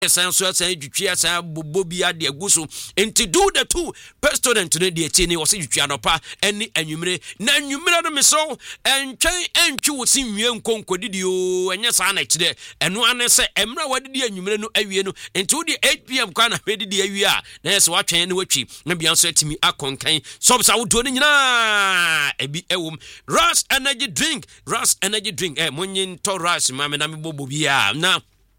Sanso say Jutria say Bobia de Guso and to do the two pestilent to the Tini was Jutrianopa any enumere na numero me so and chain and chu sim yen conco did you and yes I today and one say Emra what did you no aviano into the 8 p.m. kind of ready the area there's watching any watching maybe answer to me a concain subs out doing na ebi ewum Ras energy drink munyin to Ras mama na me bobia now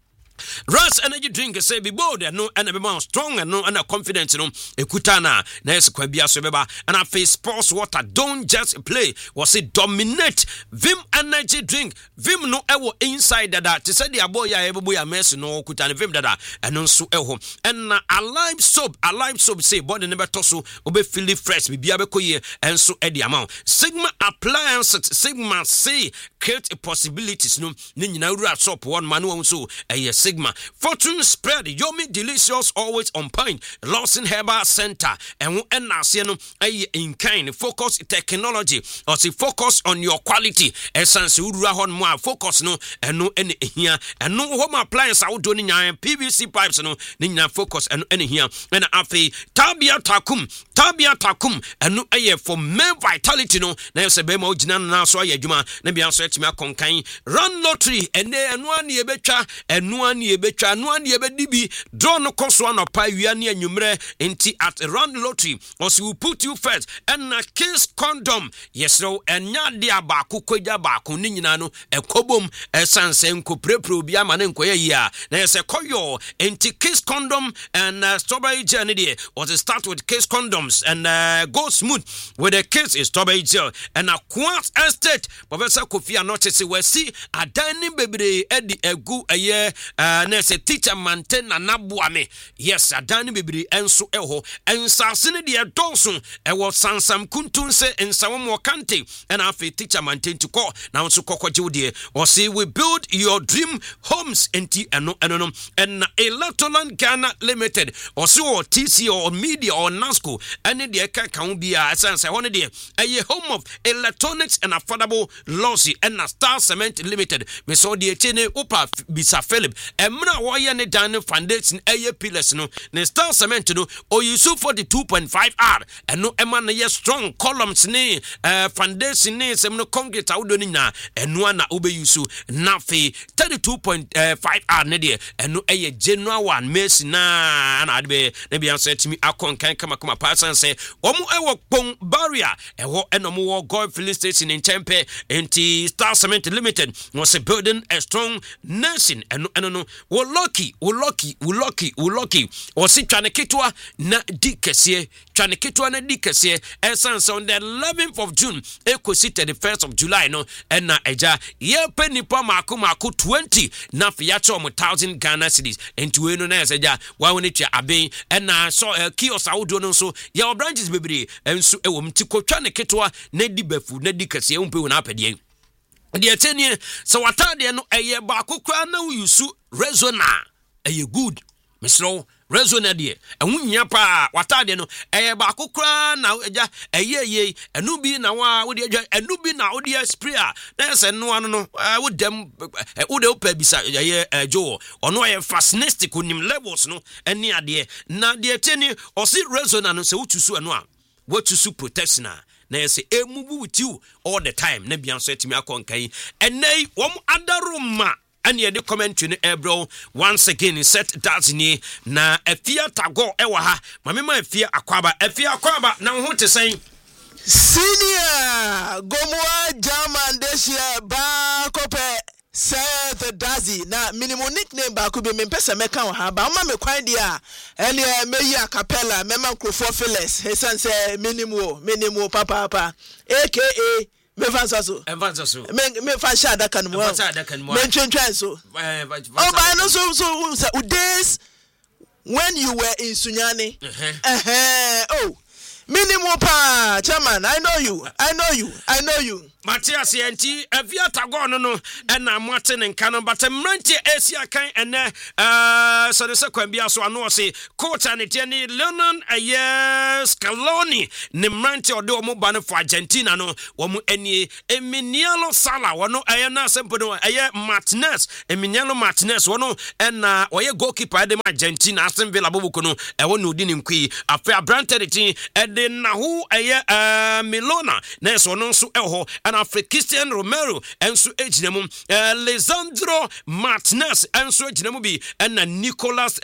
Ras energy drink say be bold and no and be more strong and no and confident no ekutana na yes kwa bia so beba and a face sports water don't just play was it dominate Vim energy drink Vim no ewo inside that to say the boy ya ebo ya mess no kutana Vim dada and no so eho and alive soap say body never tosso obe feel fresh be bia be koye and so e the amount Sigma appliances Sigma say create possibilities no ni nyina wura soap one man won so Sigma Fortune spread yomi delicious always on point Lawson Herbal Center and nase no in kind focus technology or see focus on your quality essence urura hon mo focus no eno ene hia eno home appliance awdo ni nyan PVC pipes no ni nyan focus eno ene hia na afi Tabia Takum eno for men vitality no na se be ma ogina na so ya adwuma na bia so etimi akonkan run lottery eno ani ebetwa eno ani ebetwa no ani ebedibi draw no koso anopa wia ne anwumre enti at run lottery also will put you first and na kiss condom yes no enya dia ba kokogya ba ko ni nyina no ekobom esanse nkoprepro bia ma ne nkoya yia na yes koyo enti kiss condom and strawberry gel ne dey was start with kiss condoms and go smooth with the kiss is strawberry gel and a Quartz Estate Professor Kofi Anotese we see adani bebre edi egu na se teacher maintain na naboame yes adani bebre enso eho ensase ne de donso ewo sansam kuntun se ensawom wakante and afi teacher maintain to call now so kokoje de or say we build your dream homes enti eno and Electroland Ghana Limited or so TC or media or NASCO any de kan bia sense one de home of electronics and affordable lossy and Star Cement Limited me so de chene upa bisa Philip emra wo ye ne dan foundation pillars no ne Star Cement no o yusu 42.5R eno ema na ye strong columns ne foundation ne sem no concrete awdo ni na eno na obe yusu na fe 32.5R ne de eno general one mess na adbe ne bia so etimi akonkan kama person say omo ewo pon barrier ewo enomo wo golf filling station in Tempe enti Star Cement Limited was building a strong nation eno no wo lucky o si twane ketwa na dikese twane ketwa na dikese essence on the 11th of June ekosi 31st of July no na eja ye penipa mako 20 na fiacho 1000 Ghana cedis enti we no na eja wa woni twa aben na so kiosk awdo no so ye branches bebre enso ewo mti kotwa ne ketwa na dibafu na dikese umpe wona apede de tenie so watade no eye ba kokra na yusu resona eye good misro resona de enwunya pa watade no eye ba kokra na eja eye enu bi na wa wo de eja enu bi na wo de spray na se no ano no wo dem wo de opa bisa eye jo ono eye fascistic onim levels no eni ade na de tenie o si resona no se wutusu eno a wotusu protection na yese emubu with you all the time na bia so etimi akonkan enai wom adaruma and ye de comment ni ebro once again set that ni na afia tago ewa ha mamema afia akwaba na ho te sen senior gomoa German desia ba kope Seth Dazi na minimum nickname ba ku be mempesa meka wo ha ba ma me kwan dia ene meyi acapella mema krofo Phyllis hesan se minimum papa aka me fansaso me fan sha daka no me twentwen so oh ba no so days when you were in Sunyani oh Minimum pa, chairman. I know you. Matthias Yenti, a Viata Gono, and Martin and Canon, but a Mranti Asia kind and so the second Bia so I know say Court and Etienne Lenon a year Scaloni, Nemranti or Domo Bano for Argentina no, Womu any Emiliano Sala, one no Ayana Sempono, a year Martinez, Emiliano Martinez, one no, and or your goalkeeper de Argentina, Aston Villa Bobucono, a one who didn't quay, a fair branted and then Nahu a year Milona, Nes or no so elho. And Christian Romero and so ejinemu Lisandro Martinez and so ejinemu bi and Nicolas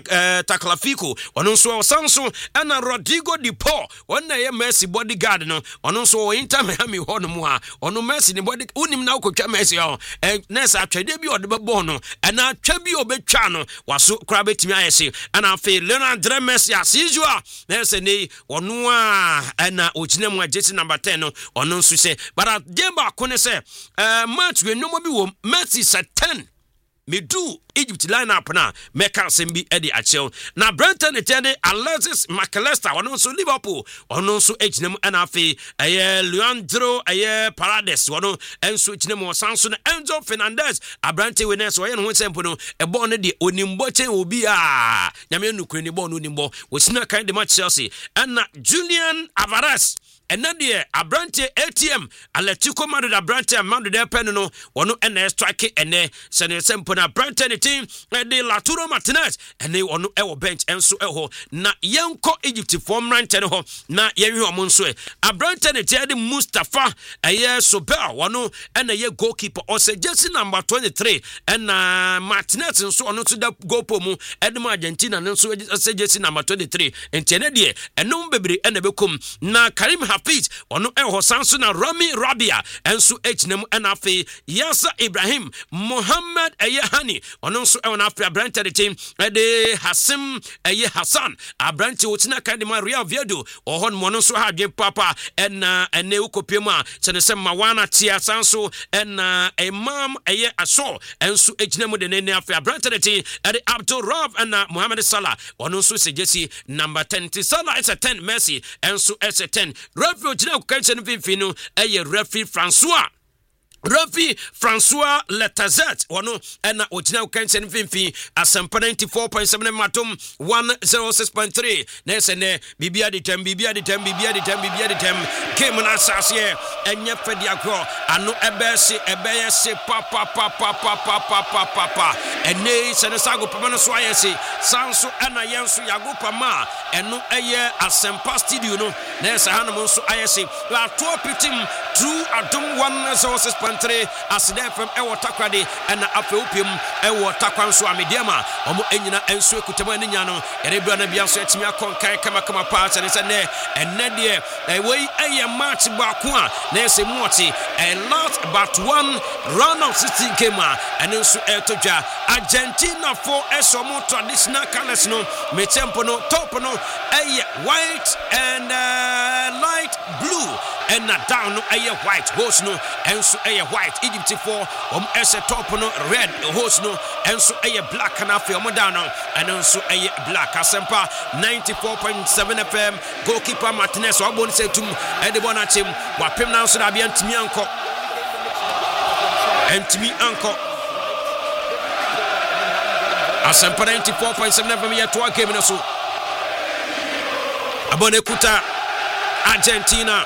Taklafico ono so Sanso and Rodrigo Di Paul one na Messi bodyguard no ono so Inter Miami ho no mu a ono Messi ni body unim na okotwa Messi ho nesa atwede bi odebebo no and atwa bi obetwa no waso kra betimi ayese and afi Leonard Messi as usual nesa ni ono a na ojinemu jersey number 10 no ono so se but Demba kone se match we no mo bi wo Messi se 10 me do Egypt lineup na meka sembi edi achel na Brenton etende Alexis McAllister ono so Liverpool ono so ejinem anafe Leandro Paredes ono enso ejinem Sanso na Enzo Fernandez Abrante Wenes wo ye no sempo no ebo no de onimbo chen obi a nyame nukure ni bo no onimbo wo sina kan de match Chelsea and Julian Alvarez and Nadia Abrante ATM Atletico Madrid Abrante Madrid pen no ono na strike ene sene sempo na Abrante team de Lautaro Martinez and they ono e bench enso eho na yenko Egypt form rank ho na yewi omo nso e Abrante ne tiade Mustafa Sobel ono na ye goalkeeper o se jersey number 23 and Martinez nso ono to da goal mu edem Argentina nso se jersey number 23 entiene de eno bebre na bekom na Karim Hafiz ono eho Sanso na Rami Rabia enso ejinem na afi Yasa Ibrahim Mohammed Hani ono nso e na afi Abrante de team de Hasim Hassan Abrante wotina kan de Maria Viedo ohon mo nso ha dwe papa ene ukopiem a se mawana tia Sanso ena Imam Aso enso ejinem de ne afi Abrante de team de Abdul Rauf and Mohamed Salah ono nso se jersey number 10 Salah is a 10 Messi enso is a 10 referee ojina ko kan chen finfinu referee François Letazet wano ena ojina ukansen finfi asampa 94.7 matum 106.3 nesene bibia di tem game na asase enye fedi akro anu ebeyese papa ene sene sago papa no so ayese Sanso ena yenso yagopa ma eno eye asampa studio no nesa hanum so ayese la to pitim through adum 106.3 aside FM ewo takwade na afeopium ewo takwanso amediama omo enyina enso ekutama ne nya no erebra na bia so etimi akonkan kama pass ne se ne enede wey eye match baako a na ese muoti a lot but one round of 16 kema enso etodwa Argentina for esomo traditional colors no me tempo no top no eye white and light blue and down no eye white host no enso eye white Egypt for as a top no red host no enso eye black na fe down no and enso eye black asempa 94.7 FM goalkeeper Martinez obon setum e de bonatim wapem na so da bia ntimi anko asempa 94.7 FM ya to game na so abone kuta Argentina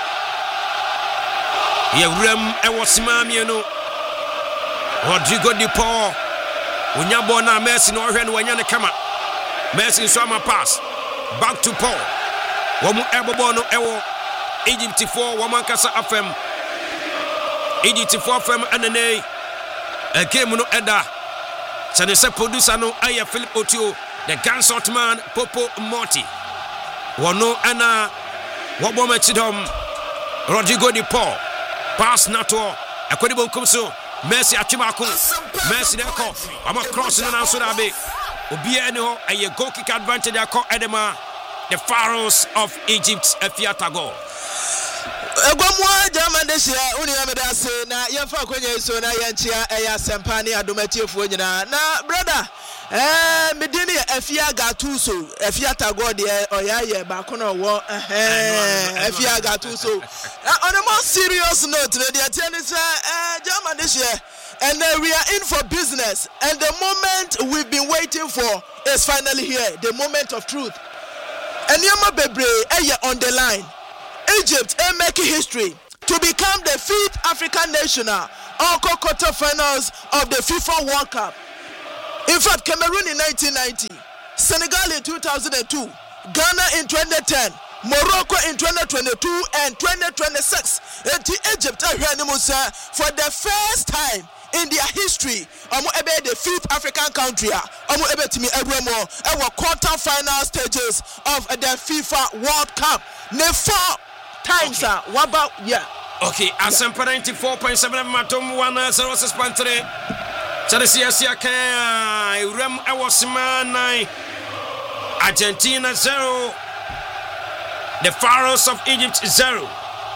Yewrem ewosimamie no Rodrigo Di Paul unyabo na Messi no hwe no wanya ne kama Messi nso ama pass back to Paul womu ebobo no ewo Egypt 4 womankasa FM Egypt 4 FM anene game no eda sane se producer no aya Philip Otio the Gansot man Popo Morty wono ana wobo machidom Rodrigo Di Paul pass nato akwedibo kumso Messi achimako Messi deko ama cross no nanso da be obi ene ho aye goal kick advantage akọ edema the Pharaohs of Egypt afiata goal Egwamwa German this year uni ameda say na yemfa kwenye so na yenchia eya sempani adomatiefo nyina na brother medini efia gatuso efia tagode oyaye ba kono wo efia gatuso on a more serious note the attendance German this year and we are in for business and the moment we've been waiting for is finally here, the moment of truth. And Yama Bebre on the line. Egypt making history to become the 5th African nation on quarterfinals of the FIFA World Cup. In fact, Cameroon in 1990, Senegal in 2002, Ghana in 2010, Morocco in 2022 and 2026. Egypt for the first time in their history, the 5th African country, quarter-final stages of the FIFA World Cup. 4 times, what about, yeah. Okay, Asempa 94.7 Matom 106.3. Chelsea can Rem Awasima 9. Argentina 0. The Pharaohs of Egypt 0.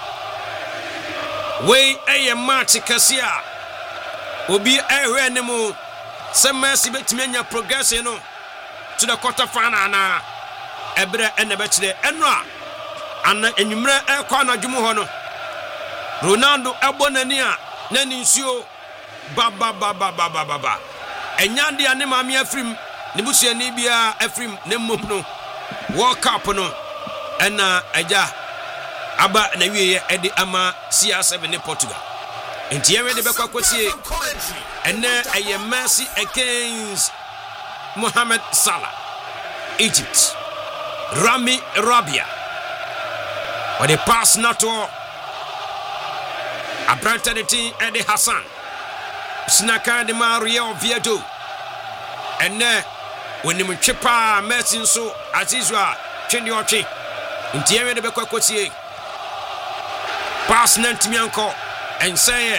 Way a match Cassia. Obi ewenemu se Messi betime progress no to the quarter final na ebre enebetire enra ana enwumre ekwa na dwumu ho no Ronaldo ebonani a nani nsuo ba enyande ane maame afrim ne busuani bia afrim ne mmom no World Cup no ena aja aba na wiye edi ama CR7 ne Portugal. Enti yewe de bekwa kwasie ene aye Messi against Mohamed Salah, Egypt. Rami Rabia or the pass not to Abrantanity and the Hassan Snaka de Maria Oviedo ene when the Chipa Messi so Azizwa Chendiochi. Enti yewe de bekwa kwasie pass Nantimianko and say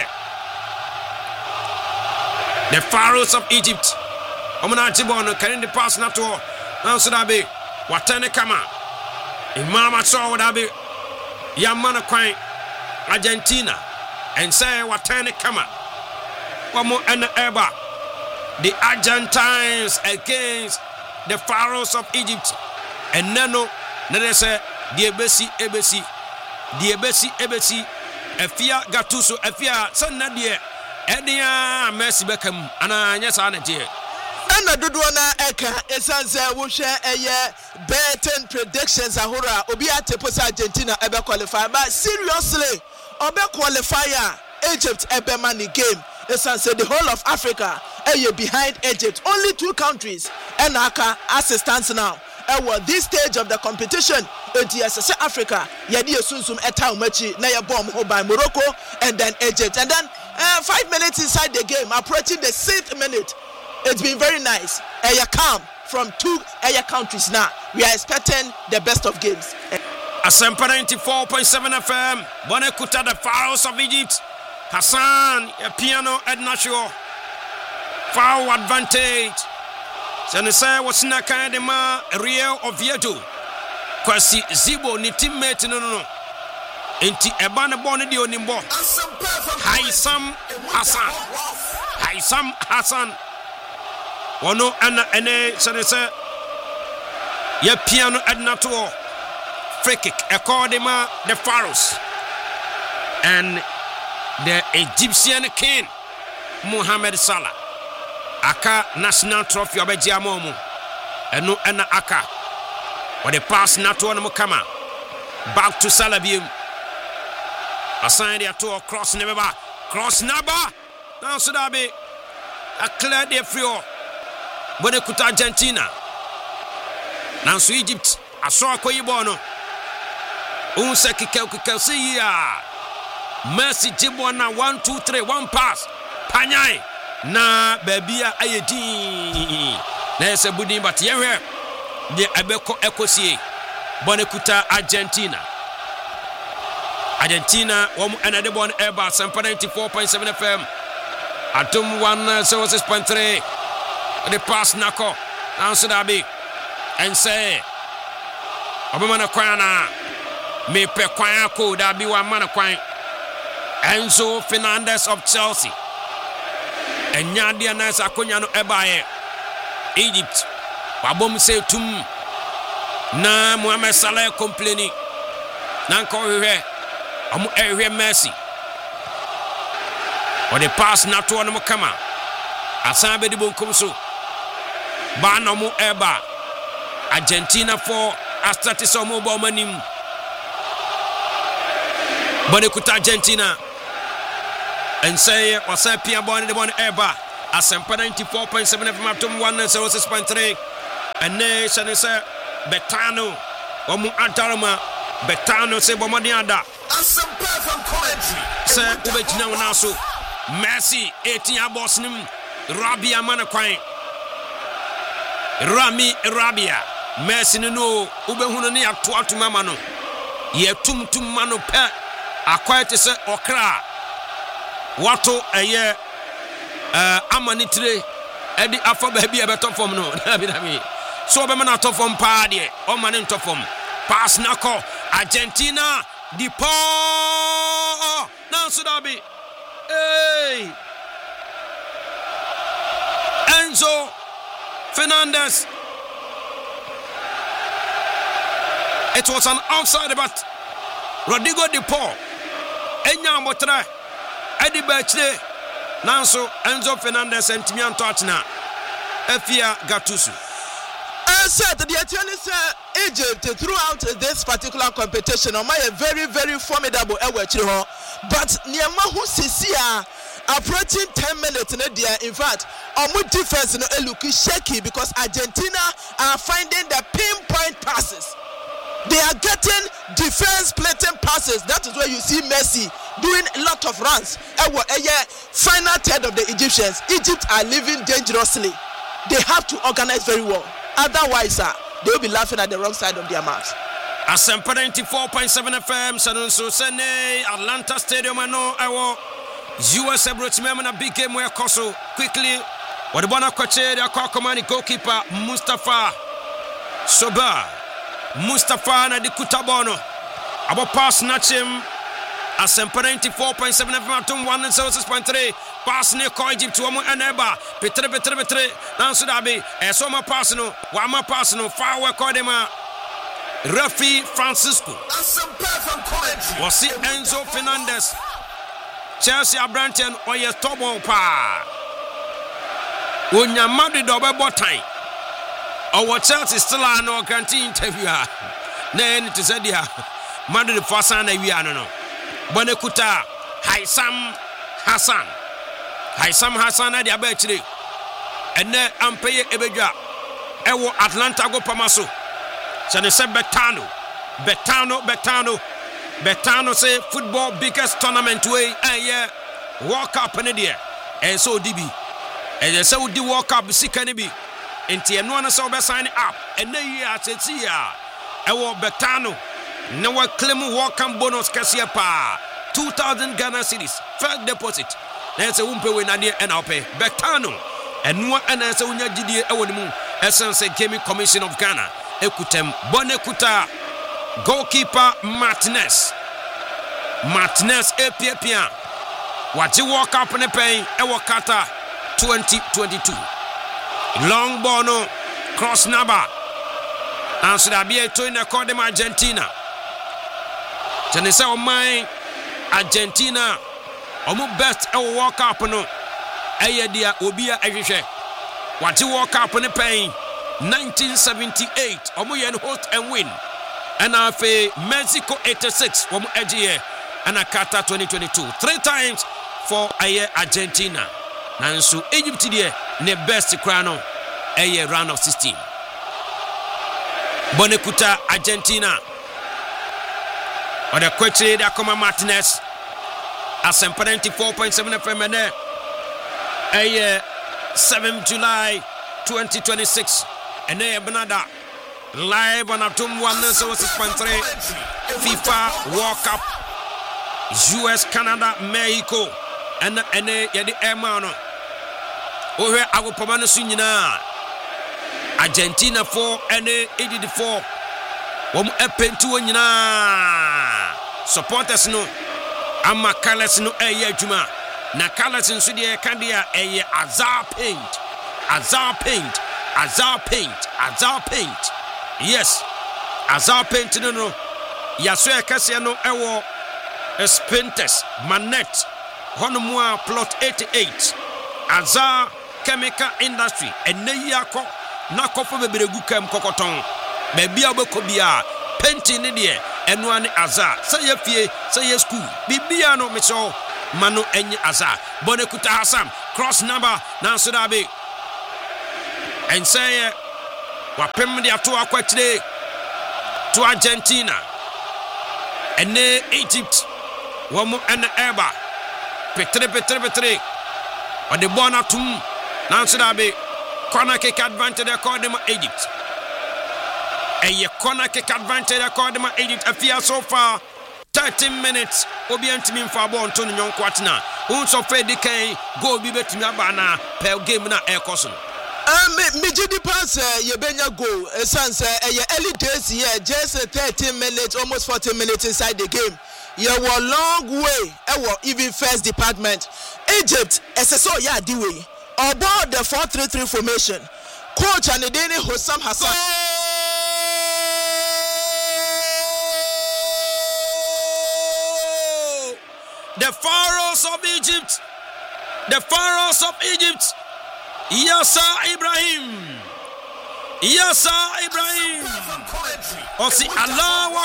the Pharaohs of Egypt. Omana Tibono carrying the pass not to now so that be Watane Kama Imama saw that be Yamana Quine Argentina and say Watane Kama one more and ever the Argentines against the Pharaohs of Egypt and Nano Nese the Ebesi Efia Gatuso Efia Sanadie Edia Messi Beckham ana nyesa anatie ana dodoona eka esanse wo hwe betting predictions ahora obi atepo Argentina ebe qualify but seriously obe qualifier Egypt ebe mani game esanse the whole of Africa behind Egypt only 2 countries and aka assistance now this stage of the competition Africa yadi esunsum eta umachi na bomb by Morocco and then Egypt and then 5 minutes inside the game approaching the 6th minute it's been very nice calm from 2 countries now we are expecting the best of games. Asempa 94.7 FM Bonekuta the Pharaohs of Egypt Hassan piano Edna Shaw foul advantage Sanesa was Naka de Ma Rio Oviedo Kwasi Zibo ni teammate no enti ebane bone di onimbo Haisam Hassan wono ana ene Sanesa ya piano Edna to free kick according to the Pharaohs and the Egyptian king Mohamed Salah aka national trophy obeji amomu eno ena aka or the pass not to no kama back to Salabim assign there to cross never cross naba now so that be a clear the free Bonekuta Argentina now so Egypt aso akoyibo no unse kikau see ya Messi Jibona 1 2 3 1 pass panyai na babia ayedi na ese budi but yewe de abeko ekosie Bonekuta Argentina wom anade bon eba Sempa 94.7 FM atom 106.3 the pass nako answer that be and say obama na kwana me pe kwan ko da bi wa man kwan Enzo Fernandez of Chelsea enya dia na sa konya no ebaye Egypt wabom se tum na Mohamed Salah complaining na ko hwe amu ehwe Messi o de pass na to no kama asan be di bonkum so ba na mu eba Argentina for astati so mo bo manim bone kuta Argentina and say wasa pia bone de bone eba asempa 94.7 FM atom 106.3 and ne say Betano omu Antarama Betano se bomani ada asempa from commentary say ubechina wona so Messi 18 abosnim Rabia manakwan Rami Rabia Messi no ubehunu ne atoato mama no ye tumtum mano pe akwate se okra wato eye amanitire edi afa ba bia beto fom no dami so be na to fom pa de o mane to fom pass nako Argentina di po na sudabi hey Enzo Fernandez. It was an outside, but Rodrigo De Paul Enya Motra Eddie Bechle Nanso Enzo Fernandez and Timian Tottenham Efia Gattuso. Said the Attorneys Egypt throughout this particular competition on my very, very formidable but Niamahu Sisia approaching 10 minutes in fact our defense look shaky because Argentina are finding the pinpoint passes. They are getting defense plating passes. That is where you see Messi doing a lot of runs. Final third of the Egyptians. Egypt are living dangerously. They have to organize very well. Otherwise, they will be laughing at the wrong side of their mouths. Asempa 94.7 FM, Sanonso Sene, Atlanta Stadium, I know I will. US Abrochimem and a big game where Koso quickly. What the Bona Kwache, the Kwakomani goalkeeper Mustafa Soba. Mustafa na di Kutabono. Abo pass Nachim. Asempa 94.7 FM atom 106.3. Pass ne ko Egypt wo mu eneba. Petre. Nanso dabi. Esoma pass no. Wama pass no. Far work odema. Rafi Francisco. Asempa from commentary. Wasi Enzo Fernandez. Chelsea Abranten oye tobo pa. Onya Madrid obebo time. Our Chelsea still are no guarantee interview. Then to say dia Madrid Fasan we are no. Bonekuta Haisam Hassan at the abetri. And then Ampeye Ebeja Ewo Atlanta go Pamaso. So they say Betano say football biggest tournament way and World Cup in there. And so DB. And they say we do World Cup Sikanibi. Enti eno na so be sign up ene yi ateti a ewo Betano na wa claim welcome bonus kase pa 2000 Ghana cedis first deposit na se wumpe we na de na ope Betano eno na se unya gidie ewo mu essence gaming commission of Ghana ekutem bonekuta goalkeeper Martinez epia waji World Cup ne pen ewo Qatar 2022 long ball no cross number and so that be a to in the call them Argentina Janisa o mine Argentina omu best e World Cup no eye dia obia ehwehwe wati World Cup ne pen 1978 omu ye host and win and afa Mexico 86 omu eje and Qatar 2022 3 times for aye Argentina nanso Egypt die ne best crown a round of 16 Bonekuta Argentina or the question that come Martinez Asempa 94.7 FM and a 7 July 2026 and a Benada live on Atom 106.3 FIFA World Cup US Canada Mexico and yadi Emano Ohe ago pamano sunyina Argentina 4 and 84 wom epentu nyina supporters no ama colors no eye adwuma na colors nso de ka de a eye Azar paint yes Azar paint no yaso ekase no ewo Spinters Manet honomua plot 88 Azar Chemical Industry eneyako na kofo beberegu kam kokoton ba bia obekobia painting ne de eno ane Azar say fie say school bibia no meso mano enye Azar bonekuta Hassan cross number na so da be and say wapem de ato akwatire to Argentina and Egypt womo and eba petre or the bonatum na so da be corner kick advantage according to Egypt. A corner kick advantage according to Egypt. Afia so far 13 minutes. Obiantimi for ball to nyon kwatna. Unso Freddy Kane go bi betimi abana per game na e koso. Me gidi pass yebenya goal. Sense early days here just 13 minutes almost 40 minutes inside the game. You were long way. Even first department. Egypt SSO ya di way. About the 4-3-3 formation, coach and Adeni Hossam Hassan. The Pharaohs of Egypt. Yasser Ibrahim. Osi Allahu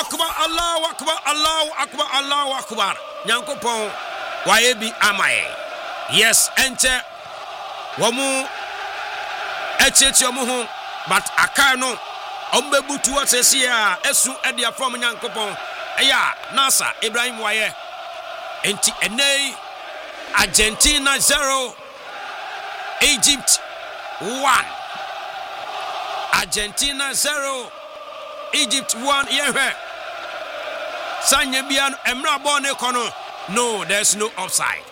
Akbar. Nyankopon waebi amaye. Yes, enter. Wamu echechi omuhu but akano ombebutu osesia esu edia from Nyankopon eya Nasa Ibrahim waye enti enei Argentina 0 Egypt 1 Argentina 0 Egypt 1 yehe sanye biano emra bone kono no there's no offside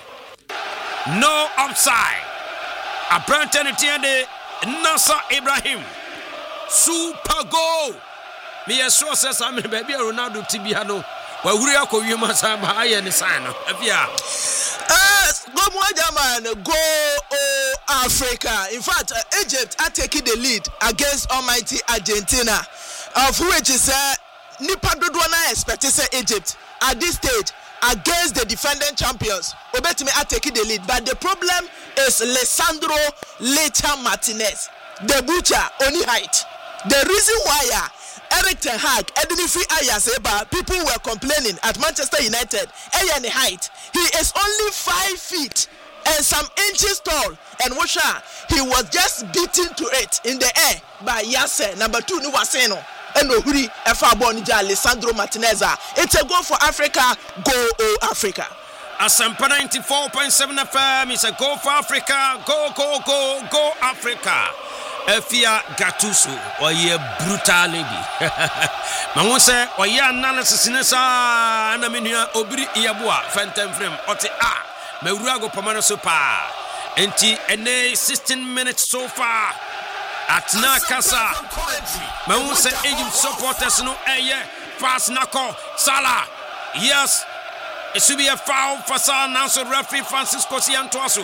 a brand de Nasa Ibrahim super goal me so says am baby Ronaldo tibia no wa huri akowie masamba aye ne sign no afia go Mojaman go Africa. In fact Egypt are taking the lead against almighty Argentina of which is nipa dodo na expect say Egypt at this stage against the defending champions. Obetime are taking the lead, but the problem is Lisandro Lecha Martinez, the butcher, only height. The reason why Eric Ten Hag, Edinifi Ayaseba, people were complaining at Manchester United, any height. He is only 5 feet and some inches tall, and Washa, he was just beaten to it in the air by Yasser, number 2, Nuwaseno. And Ohuri Efabonija Lisandro Martinez. It's a goal for Africa. Go Africa. Asampa 94.7 FM. It's a goal for Africa. Go Africa. Efia Gattuso or ye brutal lady. Mamu say or ye analysis nesa na menua obiri iyabua fantem frame ote mewura go pamano super. Enti ene 16 minutes so far. At Nakasa, Mamu say Egypt supporters no fast Nako Salah. Yes, it should be a foul for Salah now. So referee Francisco Siantoaso.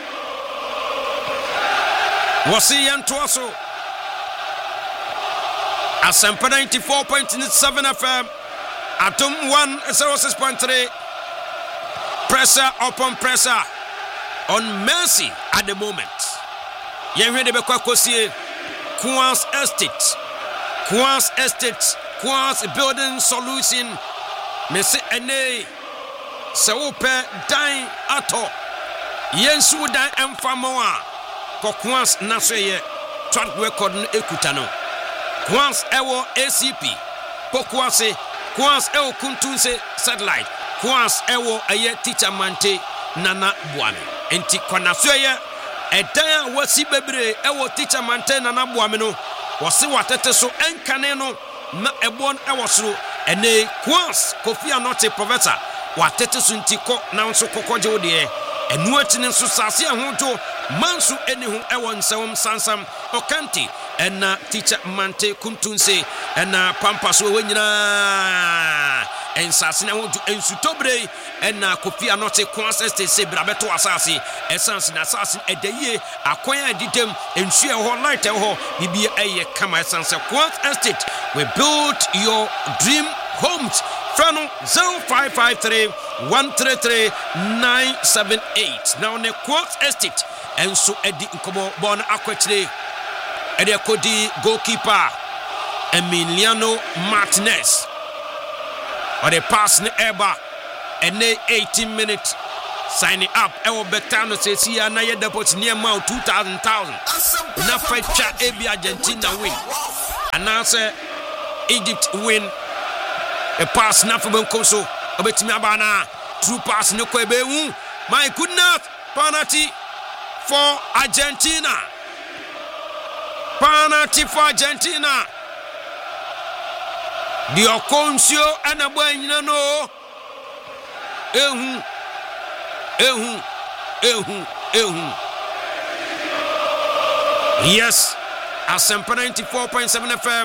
Wasi Yantoaso. Asampa 94.7 FM. Atom 106.3. Pressure upon pressure on Mercy at the moment. Yenwe de bekwa kosie Quans Building Solution. Mese ene se wope dan ato yensu dan emfamoa ko Quans nasoye track record no ekuta no Quans ewo ACP pokwase Quans ewo kuntunse satellite Quans ewo eye teacher mante nana buame enti kwanasoye edan wasi bebre ewo teacher maintain na boame no wasi watete so enkane no na ebon ewo so ene Quans Kofi Anokye professor watete so ntiko na nso kokoje ode enu atine nso sase ahojo manso eni hu ewo nsewom sansam okanti ena teacher mante kuntunse ena pampa so wenyina ensase na wodu ensutobre ena Kofi Anote Kwasa State se brabeto asase essence na asase edayie akwan adidem ensu ho light ho bibia eye kama essence Kwasa State. We build your dream homes. Frano 0553 133 978. Now ne Kwasa Estate enso edi nkomo bon akwetire ede kodi goalkeeper Emiliano Martinez or the pass ne eba and 18 minutes signing up ewo betano se sia na ye depot near mount 2,000 na fecha ebi Argentina win and now say Egypt win a pass na for benkoso obetimi abana true pass ne ko ebe my goodness penalty for Argentina. Penalty for Argentina. The Oconsio and a boy, no. Yes, Asempa 94.7 FM.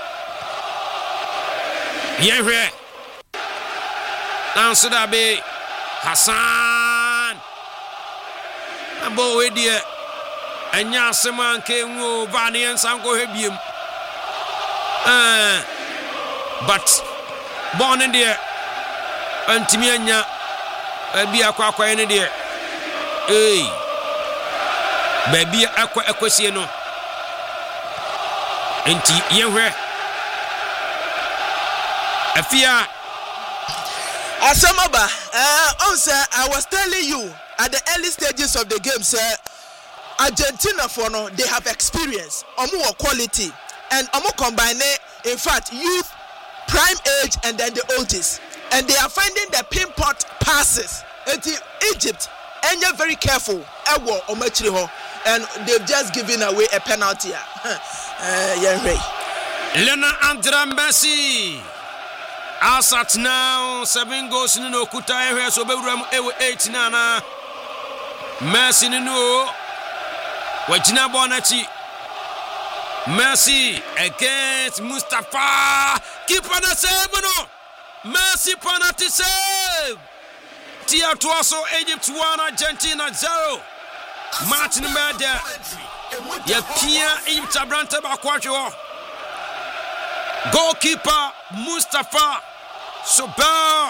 Yeah, answer that be Hassan. A boy, dear. Enya seman ke wo vani ensanko hebiem but born in there antimi anya abi akwa ene there baby akwasie no enti yehwe afia Asamaba sir, I was telling you at the early stages of the game, sir, Argentina for no, they have experience, more quality, and more combine. In fact, youth, prime age, and then the oldest, and they are finding the pinpoint passes. Until Egypt, and you're very careful. And they've just given away a penalty. Lena Andra Messi. Asat now 7 goals in no kuta here so bewram 8 nana. Messi no. Wajina Bonachi. Messi against Mustafa. Keeper na save no. Messi penalty save. Tia Tuaso Egypt 1 Argentina 0. Martin Meda. Ya Pia Egypt Abrante Bakwajo. Goalkeeper Mustafa Soba.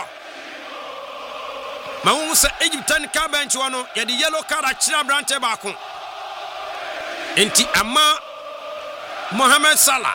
Mausa Egyptian bench wano ya di yellow card achira Abrante Bako. Enti ama Mohamed Salah.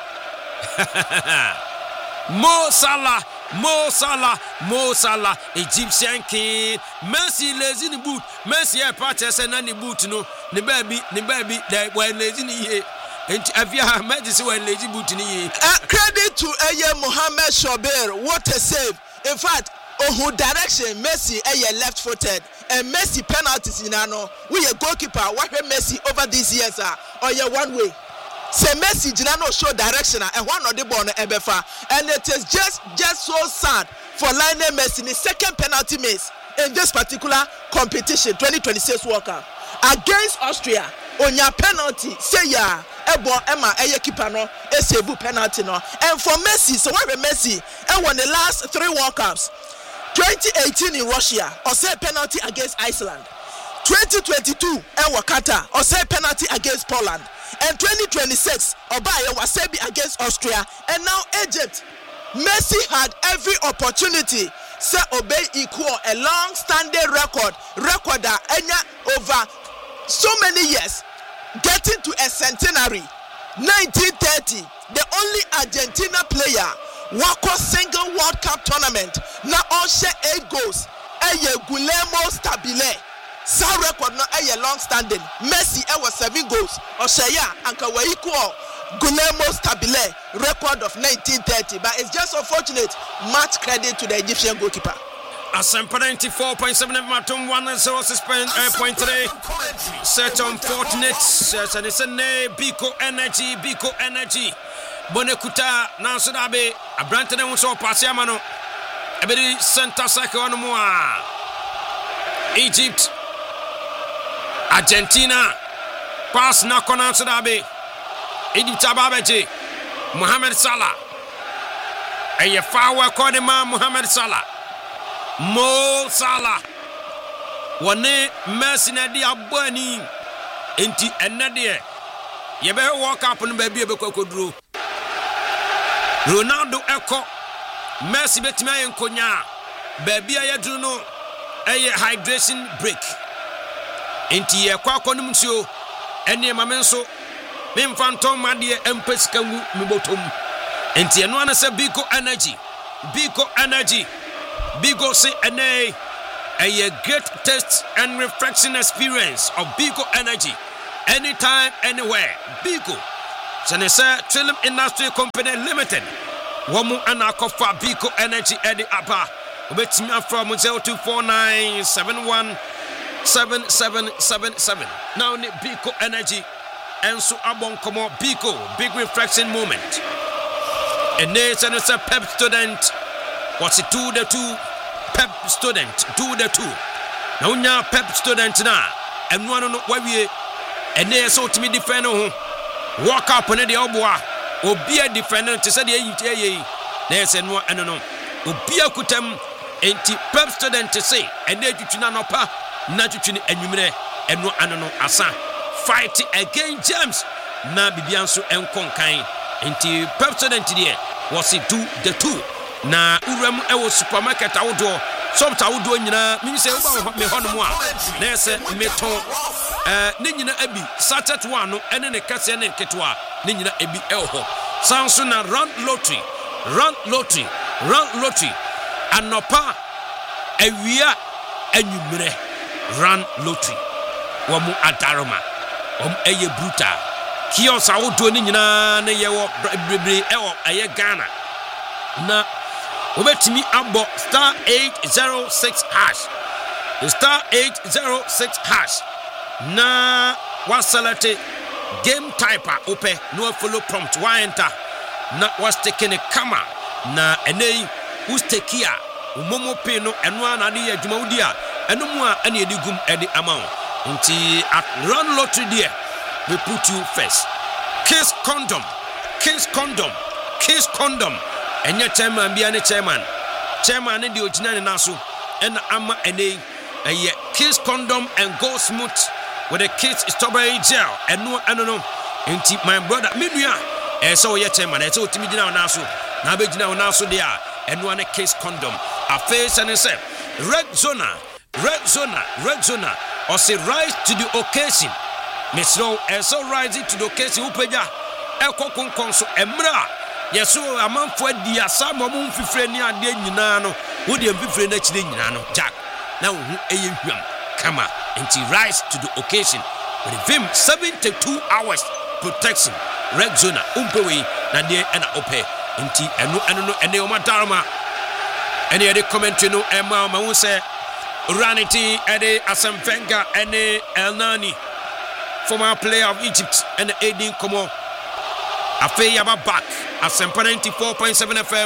Mo Salah, Egyptian king. Messi lazy in the boot. Messi a practice and any boot no. The baby, that when lazy here. And if you have medicine when lazy boot in here. Credit to Mohamed Shober. What a save. In fact, who direction Messi left footed. And Messi penalties in ano. We a goalkeeper. What Messi over these years are one way. Say Messi did not show direction and one of the ball ebefa, and it is just so sad for Lionel Messi in the second penalty miss in this particular competition 2026 World Cup against Austria. On your penalty, say ya ebo Emma keeper no save penalty no, and for Messi, so why Messi and won the last 3 World Cups, 2018 in Russia, or say penalty against Iceland, 2022 and Qatar, or say penalty against Poland. And 2026, Obaya was against Austria, and now Egypt. Messi had every opportunity to obey equal a long-standing record that over so many years, getting to a centenary. 1930, the only Argentina player wako single World Cup tournament now all share 8 goals. Guillermo Stabile. Sa record no a long standing. Messi was 7 goals. Oshaya and Kawa equal Guillermo Stabile record of 1930. But it's just unfortunate. Much credit to the Egyptian goalkeeper. Asempa 94.7 Matum 1-0 suspend 0.3 set on fortunate and it's a Biko Energy Bonekuta Nansudabe Abrante Nemuso Pasiamano Ebedi Santa Sako Nomoa Egypt Argentina pass na kona Sudabe Egypt Ababeji Mohamed Salah ɛyɛ fawa kɔde ma Mohamed Salah Mo Salah wɔne Messi na de abani enti ɛnɛ deɛ yɛbɛhɛ World Cup no baabi ɛbɛkɔkɔduro Ronaldo ɛkɔ Messi betimi ayɛ nkonya baabi a yɛduru no ɛyɛ hydration break enti yɛkɔ akɔnom nsuo ɛne ma me nso memfa ntɔn madeɛ ɛmpɛ sika ngu me bɔtɔm enti ɛno ana sɛ Bigo Energy Bigo say ɛnɛ a great taste and refreshing experience of Bigo Energy anytime anywhere Bigo sɛne sɛ Trillium Industry Company Limited wɔn ana akɔfa Bigo Energy ɛde aba obetimi afra mo 0249717777 now ne Bigo Energy enso abon komo Bigo big reflection moment and they say Pep student what's it 2-2 Pep student 2-2 now nya Pep student na enu ano no wawie and they so timi defend ho walk up on the oboa obi a defender to say the yi na say no eno no obi akutam enti Pep student say and they twituna no pa na twitwi anwumre eno ano no asa fight against James na bibia nso enkonkan enti Pep student there was it 2-2 na uram ewo supermarket awodo sobta awodo nyina mi se uba me hono mu a na se meton ne nyina abi sachet one no ene ne kase ne ketwa ne nyina ebi eho sanso na run lottery anopa awia anwumre run lottery womu adaroma eye brutal kios awodo ne nyina ne yewo brebre ewo aye Ghana na obetimi abo star 806 hash na wasalate game type ope no follow prompt wa enter na was taking a camera na enei who's take here umomo pay no eno ana de adwuma wudi a eno mu a ene edigum ede amount nti at run lottery there we put you first kiss condom enye chairman bia ne chairman ne de ogina ne naso en ama ene eye kiss condom and go smooth with a kiss strawberry gel eno no nti my brother menua so ye chairman so otimi gina naso na be gina naso de a eno ne kiss condom a face and say red zona or say rise to the occasion misro so rising to the occasion upeja ekokonkon so emra yeso amanfo adi asamo mo mfifre ni ade nyina no wo de mfifre na chire nyina no jack na wo hu eye hwam kama nti rise to the occasion with vim 72 hours protection red zone umpewe na de na ope nti eno no ene o madarma ene de commentary no ema ma hu se Ranity ede Asamfenga ene Elnani former player of Egypt and Aiding Komo Afe Yaba back Asampa 94.7 FM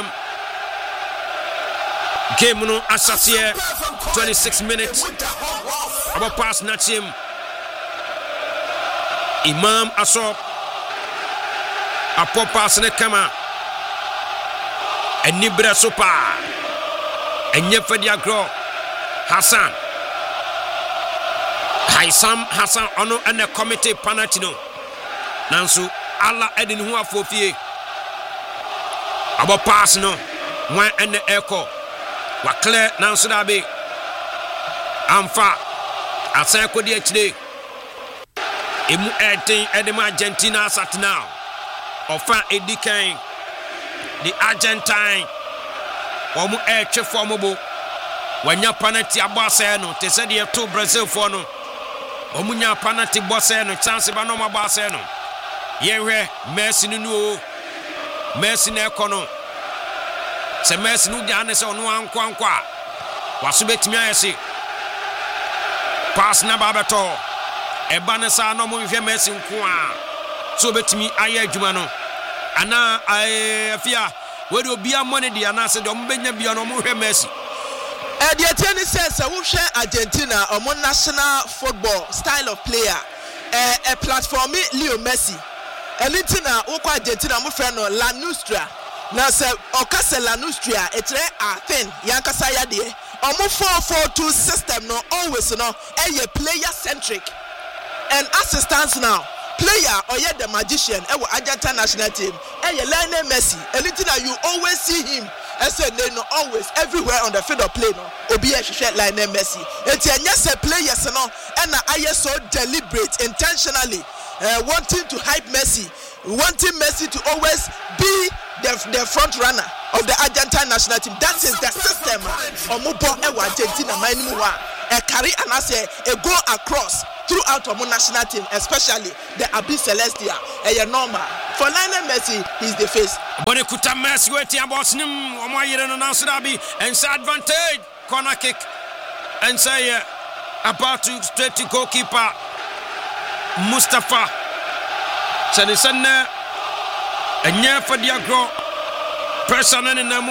game no assassie 26 minutes about pass Nachim Imam Asop a pop pass ne kama Enibra Sopa Enyefedia Gro Hassan ono and the committee Panatino Nansu Allah Edin Hua Fofie Abo pass no one and the echo wa clear Nansu Dabe Amfa Asako di HD Emu Edema Argentina sat now Ofa Edikan the Argentine Omu Eche Formobo Wanya penalty abase no te said you to Brazil for no omunya penalty boss no chance ba no ma boss no yenhwe Messi no Messi na ekono se Messi no dia na se ono ankwankwa waso betimi ayese pass na ba beto eba ne sa no mo hwe Messi nko a so betimi aye adwuma no ana afia we do bia money dia na se de mo benya bia no mo hwe Messi the attorney says we share Argentina on national football style of player a platform Leo Messi Elitina Oko Argentina mo friend no La Nostra na se okasela nustria etre athen yankasa yade omo 4-4-2 system no always no player centric and assistance now player or the magician Argentine national team Lionel Messi anything you always see him I said they no always everywhere on the field of play no obi ehwehwe Lionel Messi enti say players no and I so deliberate intentionally wanting to hype Messi, wanting Messi to always be the front runner of the Argentine national team. That is the system. Omubo Argentina manimuwa carry and I say a go across throughout our national team, especially the Abyss Celestia. Normal for Lionel Messi, he's the face. But kuta Messi weti abosnim omoyere no nasrabi and say advantage corner kick and say about to straight to goalkeeper Mustafa Sanisana Enya Fadiagro Persona Namu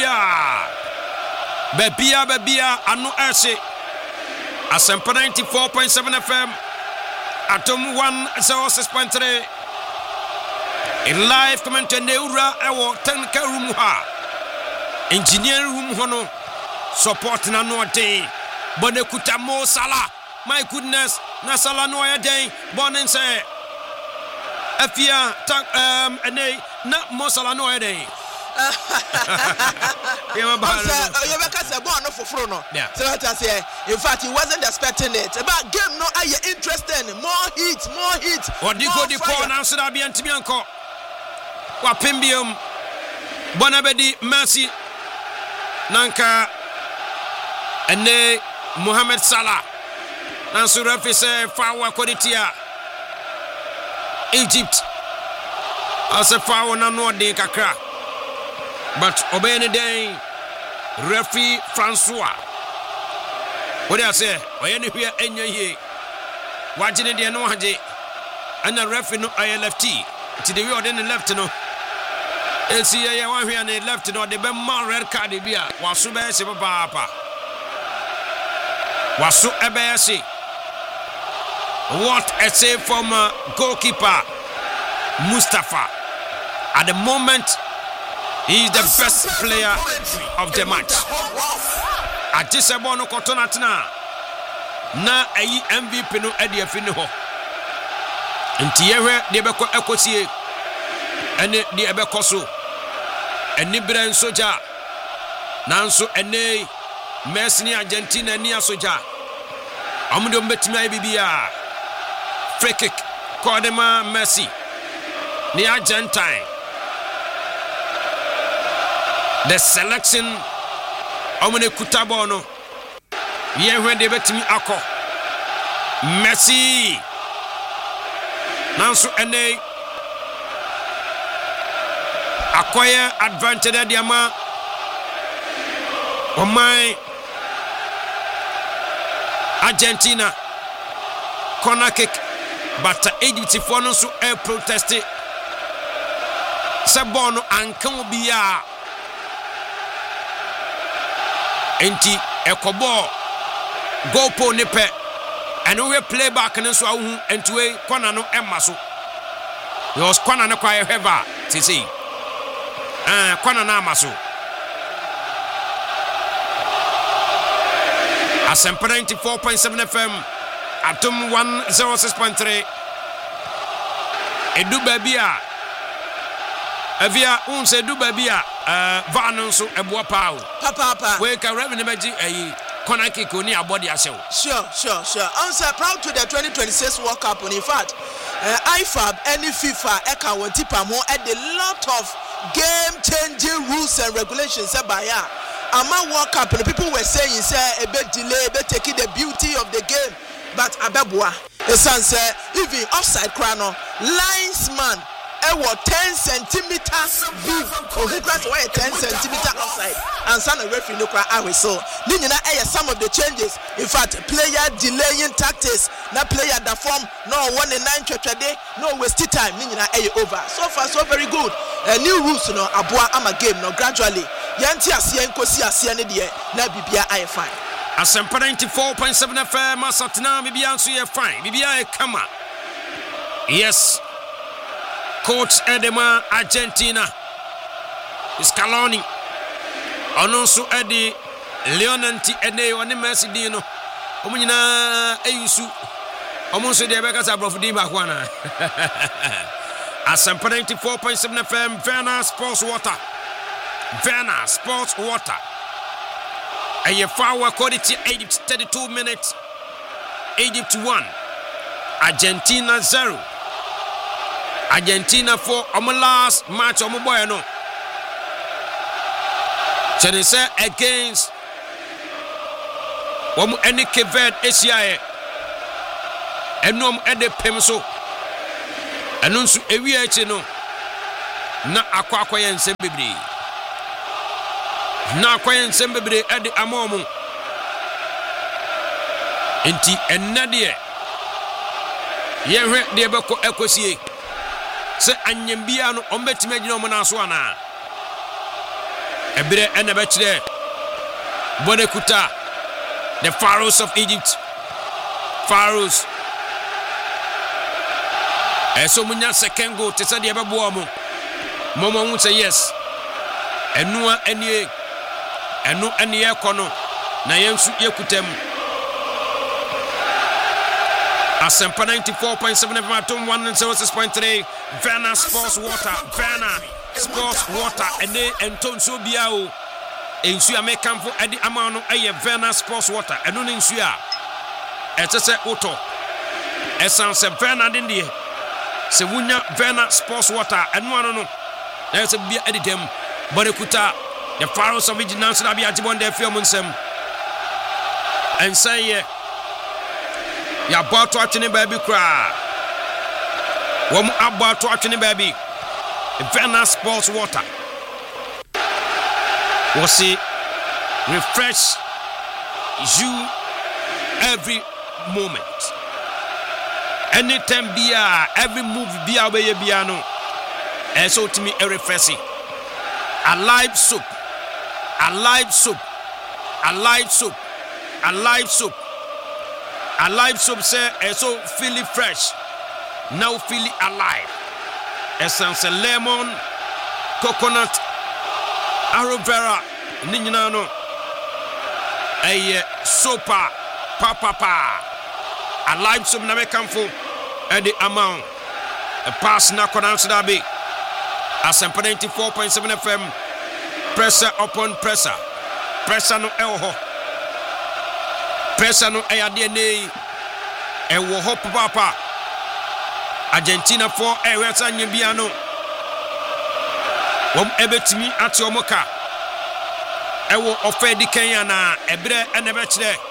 Babia Anu Ase Asempa 94.7 FM Atom 106.3 in live commentary Neura Ewo Tenka Room Ha Engineer Room Hono Support na no day Bonekuta Mo Salah. My goodness, Nasala no day, Bonin say Afia ane na Mosala no day. In fact, he wasn't expecting it. About game, no, are you interested? More heat. What do you go the phone answer? I'll be Antibianco. Wapimbium Bonabedi Mercy Nanka ane Mohamed Salah. Nansu referee say foul kwaditia Egypt as a foul na no de kakra but obey any day referee Francois what I say oyeni hwe enya hie wagene de no haje and the referee no ILFT to the way on the left no LCA ya wan hwe na left no de be ma red card bia waso be se papa waso ebe se. What a save from goalkeeper Mustafa. At the moment, he is the best player of the match. At this abono kotonatina na ayi MVP no edi afini ho. Nti yewe de beko ekosie ene de ebeko so. Eni bren soja. Nanso ene Messi ni Argentina ni asoja. Amudo mbetimi ayi bibia. Free kick, Cordema Messi, the Argentine. The selection, Omune Kutabono, Yewen de Betimi Ako, Messi, Nansu Ene, acquire advantage at Diama, my Argentina, corner kick. But Egypt for no so air protested. Sabono and Kamubia Enti Ekobo Gopo Nipe and we play back and so and to a Konano Emaso. Was Konana Quire Heva, Tisi. Konana Maso. Asempa 94.7 FM. Atom 106.3 Edu babia Avia unse edu babia Vano so ebua pao Papa we can revenue meji corner kick oni abodi asew. Sure. I'm proud to the 2026 World Cup. In fact, IFAB and FIFA eka won tipa mo at a lot of game-changing rules and regulations by Ama World Cup, and people were saying say a bit delay, but taking the beauty of the game. But Ababua, the son said, even offside crano, linesman, 10 centimeters big, or he crossed away 10 centimeters offside, and son of referee no cry away. So, Nina, some of the changes. In fact, player delaying tactics, not player that form, no 1 in 9 day, no wasted time, Nina over. So far, so very good. New rules, no, Abua Ama game, no, gradually. Yanti Asian Kosi Asian, na Bibia I fine. Asempa 94.7 FM Masatna Bibia so ye fine. Bibia kama. Yes. Coach Edema Argentina. Scaloni ono nso edi Leonanti ene one Messi di no omo nyina eyusu omo nso de beka sa prof di ba kwa na Asempa 94.7 FM Verna Sports Water a foul according to Egypt 32 minutes Egypt 1 Argentina 0 Argentina for omo last match omo boy no Chenese against omo any Kevin Asia enom ede pem so eno nso ewi achi no na akwakoye nsem bebre ede amomo enti ennade ye hwe de beko ekosie se anyambia no ombetime agina omo na so ana ebre ene be kire Bonekuta the Pharaohs of Egypt Pharaohs so munya second goal te say de bebo mo hu say yes enua enie enu ene ekono na yensu yekutam Asempa 94.7 FM atom 106.3 Verna Sports Water ene entonso bia o ensu amekamfo edi amano eye Verna Sports Water enu ne nsu a etese oto esanse Verna de se wunya Verna Sports Water enu ano no na se bia edidem Bonekuta the Pharaohs of Egypt na bia jibon de film nsem and say ya bato atwene baby kra wom abato atwene baby Verna Sports Water will see refresh you every moment anytime bia every move bia we bia no so to me a refreshing a live soup say so feel fresh now feel alive essence lemon coconut aloe vera ni nyina no sopa papa alive soup na me kamfo and the amount a pass na konan da be Asempa 94.7 FM pressure upon pressure no elho pressure no ayade nei ewo ho papa Argentina for ewesa nyebia no wom ebetimi ate omoka ewo ofedi Kenya na ebre enebe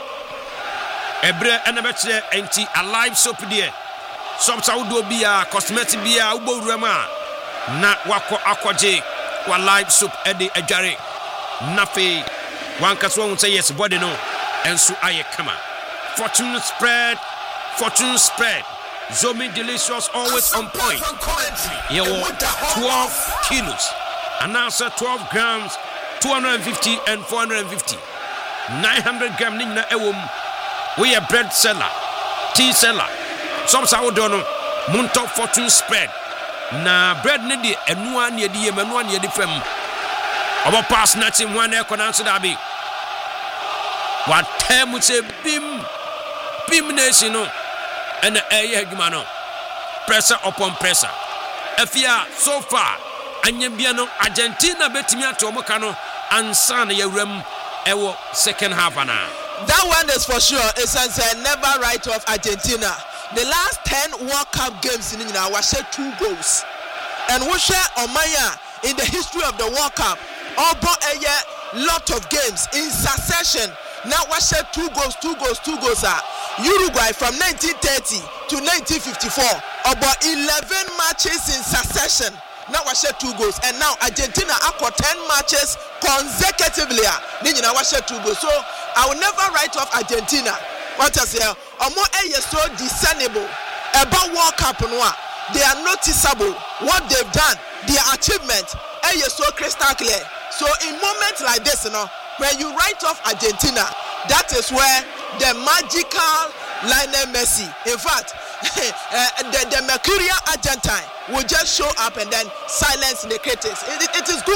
kire enti alive soap there somsa wodo bia cosmetic bia ubowurama na wako akwaje wa live soap ede adware nafe wankaso won say yes body no enso aye kama fortune spread Zomi delicious always on point you 12 kilos and answer 12 grams 250 and 450 900 gram nina ewom we a bread seller tea seller some sourdough no munto fortune spread na bread ne de enua ne de yem enua ne de fam obo pass na tim wan e kona so da bi what time say bim nation no and adwuma no pressure upon pressure afia so far anyambia no Argentina betimi atomoka no ansa na yawram ewo second half ana. That one is for sure. It's a never write off Argentina. The last 10 World Cup games in England was 2 goals. And we share Omaya in the history of the World Cup. About a lot of games in succession. Now we share 2 goals. Uruguay from 1930 to 1954. About 11 matches in succession. Now we share 2 goals. And now Argentina acquired 10 matches consecutively. Then we share 2 goals. So I will never write off Argentina. What I say, so discernible about World Cup. They are noticeable. What they've done, their achievement, is so crystal clear. So in moments like this, when you write off Argentina, that is where the magical Lionel Messi, in fact, the Mercurial Argentine will just show up and then silence the critics. It is good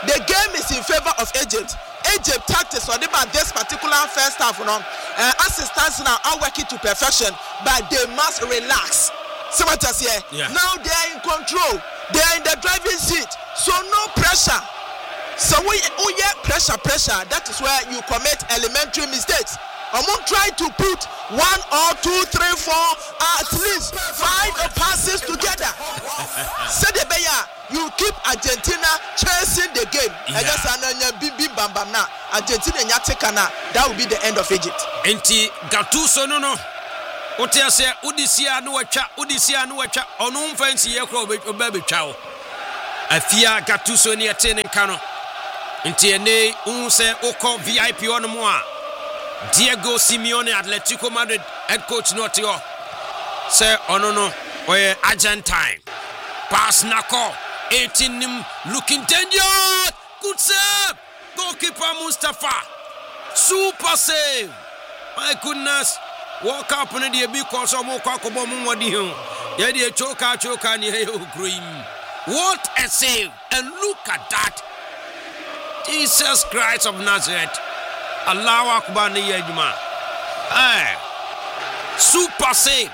the game is in favor of Egypt. Egypt tactics or about this particular first half, assistants now are working to perfection, but they must relax. See what I say? Yeah. Now they are in control. They are in the driving seat, so no pressure. So we pressure. That is where you commit elementary mistakes. I'm not trying to put 1 or 2, 3, 4, at least 5 passes together. So you keep Argentina chasing the game. Yeah. And that's now. Argentina that will be the end of Egypt. Enti Gattuso no. Otia se udisia no wacha onu fancy ye kro obetwa. Afia Gattuso ne ete ne nka no. Enti ene unse okọ VIP on mo a Diego Simeone Atletico Madrid head coach not yo. Say no oye Argentine. Pass Nako 18 nim looking dangerous. Good save. Goalkeeper Mustafa. Super save. My goodness. Walk up on the because of choka ni what a save. And look at that. Jesus Christ of Nazareth. Allahu Akbar ni yejuma. Super save.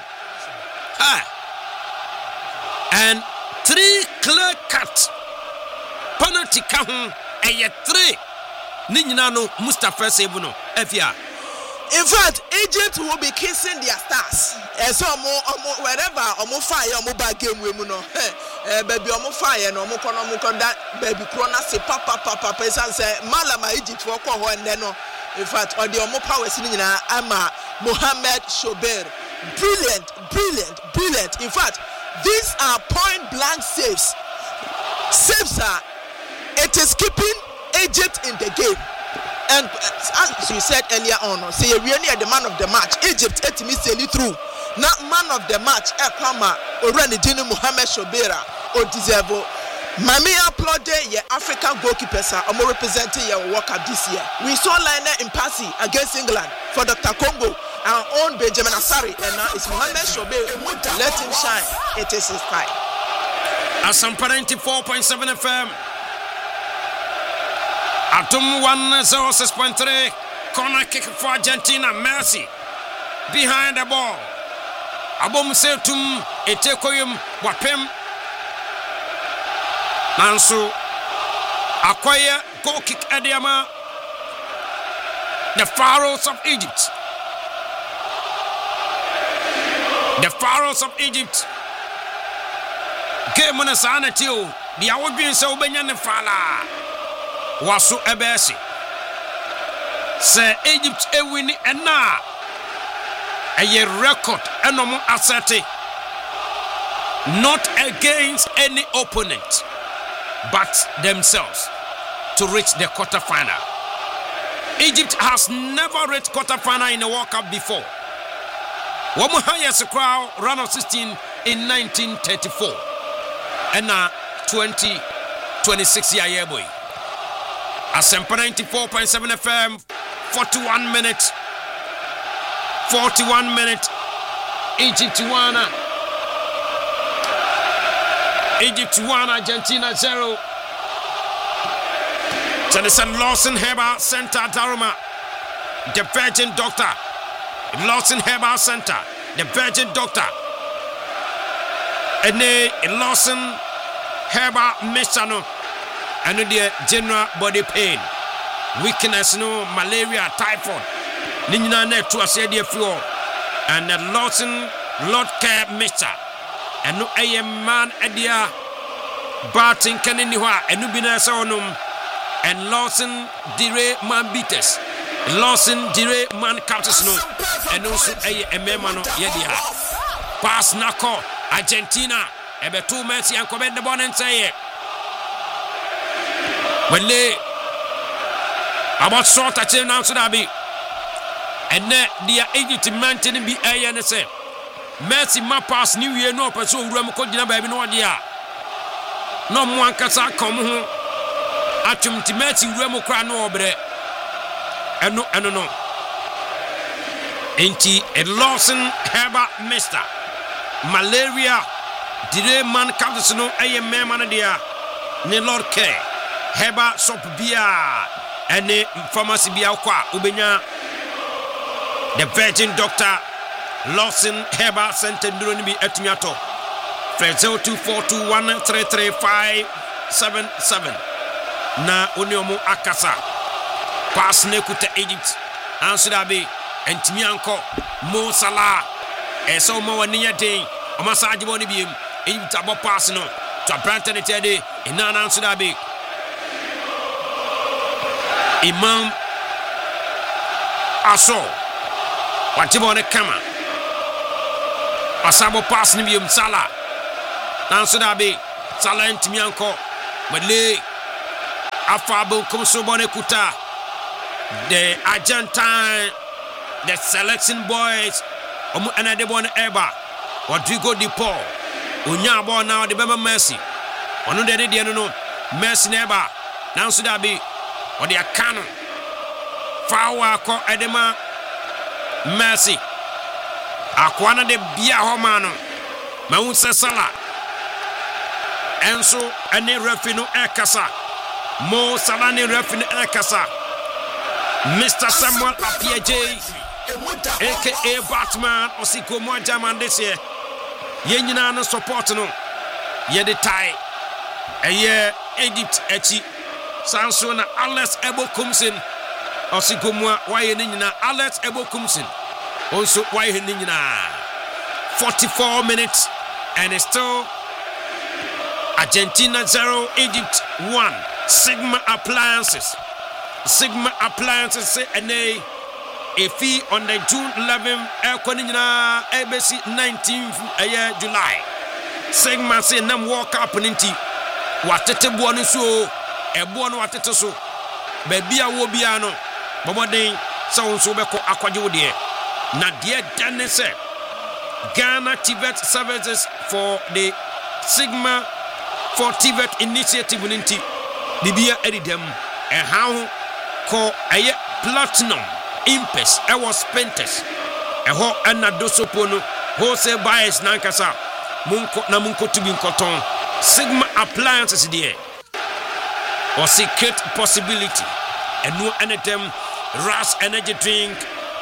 And 3 clear cuts. Penalty count. 3. Ninyina no Mustafa save no. Efia. In fact, Egypt will be kissing their stars. So wherever omo fire omo bag game we no. Baby omo fire no omo kono that baby krona se papa say malama Egypt for ko ho ende no. In fact, on the omo powers nyina ama Mohamed Shober. Brilliant. In fact, these are point blank saves. Saves are it is keeping Egypt in the game. And as you said earlier on, say we are the man of the match. Egypt etimi seli through. Now man of the match Ekwama Orani Dini Mohamed Shobera or deserve. Mami applauded your African goalkeepers are more representing your World Cup this year. We saw Lionel Impasi against England for Dr. Congo, our own Benjamin Asari, and now it's Mohamed Shobera. Let him shine. It is his time. Asampa 94.7 FM. Atom 106.3. Corner kick for Argentina. Messi behind the ball. Abom Setum Etekoyum Wapem. Nansu acquire goal kick Adiama. The Pharaohs of Egypt. The Pharaohs of Egypt. Game on a sanatio. The Awabin Saubenyan Fala. Wasu Ebesi. Say Egypt a winning and now a year record and no more asserting. Not against any opponent, but themselves to reach the quarterfinal. Egypt has never reached quarterfinal in a World Cup before. One highest crowd round of 16 in 1934, and now 2026 year boy. Asempa 94.7 FM, 41 minutes. 41 minutes. Egypt 1, Argentina 0. Jonathan Lawson Herbal Center Daruma, the Virgin Doctor. Lawson Herbal Center, the Virgin Doctor. And Lawson Herbal Mission. And the general body pain, weakness, no malaria, typhoid. Nina net to a said fuel. And the Lawson Lord Care Mixture. And no AM man adia Barton Caniniwa and Nubina Sonum. And Lawson Dire Man Beaters. Lawson Dire Man Captus no. And also a memano Yedia. Pass Nako, Argentina. Ebe 2 minutes and comment the bon and say it. When they about sort of change now, so that be and then they are able to maintain be a and say, Mercy, my pass New Year, no, but so Ramco, baby, no idea. No one can say, come home. Atum to Mercy, Remo cry no bre. And no. Ain't he a Lawson Herbal Mister Malaria? Did a man come to know a man, dear? Ne Lord Care. Heba shop bia ene pharmacy bia kwa ubenya the Virgin Doctor Lawson Heba Center nduro ni bi atumi ato 0242133577 na oniomu akasa pass ne kuta Egypt answer abi entimi anko Mo Salah eso mo wani yadin o masaje bo ni biem Egypt abo pass no to Brandon Etede inana answer abi Imam Aso watibone kama asabo pass ni biem Salah answer abi Salah entimi anko male afabo komso bone kuta the Argentine, the selection boys, another one Eba, Rodrigo Di Paul, Unyabo now the Bema Messi, on the day no Messi Neba, now should I be or the Canon, Fawa ko Edema Messi, Aquana de Bia Homano, Maunsa Sala, Enso, and the Refino Ekasa, Mo Salani Refino Ekasa. Mr. Samuel Appiaje, aka Batman, Osiko Mwajaman this year. Yenina no support no. Ye the tie. Eye Egypt echi. Sansona Alex Ebo Kumsin. Osiko Mwa waye nina Alex Ebo Kumsin. Also waye nina. 44 minutes and it's still Argentina 0, Egypt 1. Sigma Appliances say ene a fee on the June 11 Konina ABC 19th July. Sigma say nam walk up ninti watete buonu so e buonu watete so baby a wo bia no bomoden so nso beko akwaje wo de na de dane say Ghana Tibet Services for the Sigma for Tibet initiative ninti bibia edidem e how ko aye platinum impes e was pentes e ho ana dosopono wholesale buyers nankasa munko tubi nkoton Sigma Appliances there or secret possibility and no anytime Ras energy drink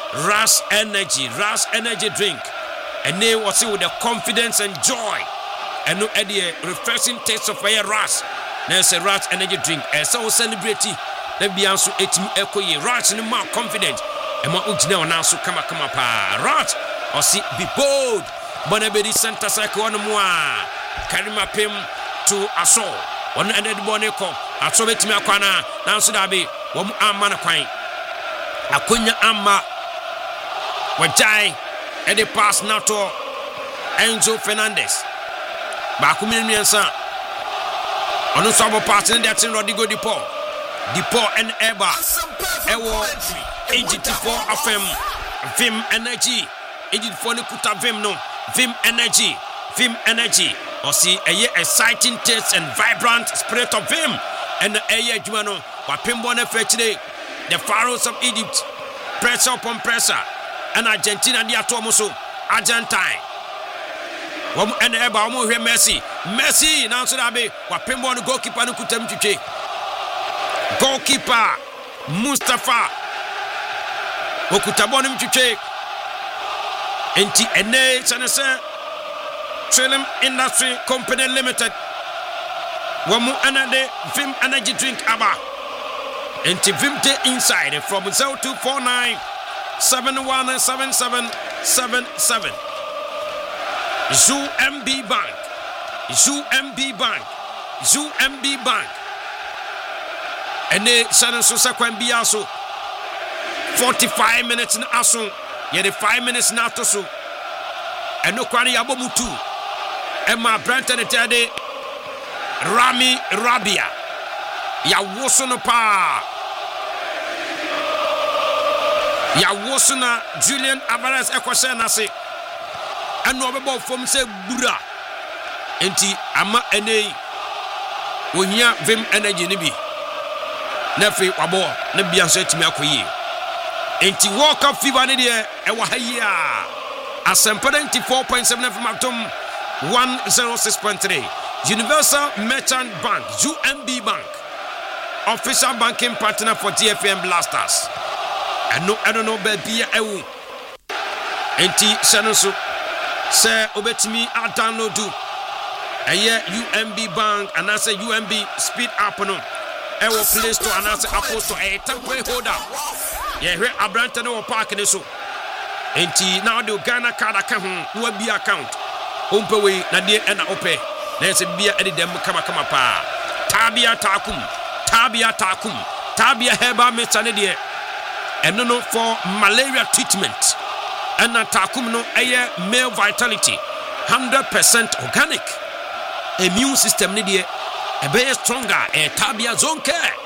and they was with the confidence and joy and no idea refreshing taste of fire Ras there's a Ras energy drink and so celebrity let be answer etimi ekoye Rat no more confident and ma ugina ona so kama pa Rat or see be bold bonabedi center cycle on mo Karima Pim to Aso on ended boneko aso betimi akwana na so da be wo amma na kwan akonya amma wajai e dey pass now to Enzo Fernandez ba ku miensa onu so bo pass in that Rodrigo Di Paul and Eba Ewo Egypt for FM Vim Energy Egypt for Nikuta Vim no Vim Energy or see a exciting taste and vibrant spirit of Vim and the air Jumano Wapimbone today the Pharaohs of Egypt pressure upon pressure and Argentina dia Tomoso Argentine and Eba omo hwe Messi now so that be Wapimbone goalkeeper no kutam twetwe goalkeeper Mustafa okutabone mtwetwe enti ene sanese Trillium Industry Company Limited wamu anade Vim energy drink aba enti Vim te inside from 0249 717777 ZUMB Bank ene sanenso sakwan bia so 45 minutes na aso ye the 5 minutes na to so eno kwani yabomutu ema Brandon Etede Rami Rabia ya woso no pa ya woso na Julian Alvarez ekwose na se eno obebo fom se gbura enti ama ene ohia Vim energy ni bi na fe wabo na bia so atimi akoyi enti World Cup fever ne de e wa hayi Asempa 94.7 FM Atom 106.3 Universal Merchant Bank UMB Bank official banking partner for TFM Blasters. I don't know baby ewu. Enti senoso se obetimi a download do. Eye UMB Bank and I say UMB Speed App no. Ewo Play Store and I say Apple Store. Temporary holder. Yeah, here Abrante no park ne so. Enti now the Ghana card account UMB account. Umpe we na die na ope. Na se bia edi dem kama pa. Tabia Heba Mr. Nedie. And no for malaria treatment. And na takum no aye male vitality 100% organic. Immune system Nedie. A be stronger. Tabia zone care.